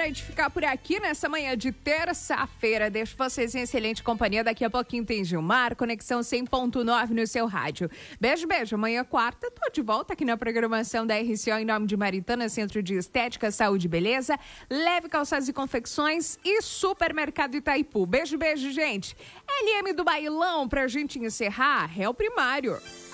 hora de ficar por aqui nessa manhã de terça-feira. Deixo vocês em excelente companhia. Daqui a pouquinho tem Gilmar, Conexão 100.9 no seu rádio. Beijo, beijo. Amanhã, quarta, tô de volta aqui na programação da RCO em nome de Maritana, Centro de Estética, Saúde e Beleza, Leve Calçados e Confecções e Supermercado Itaipu. Beijo, beijo, gente. LM do Bailão, pra gente encerrar, é o primário.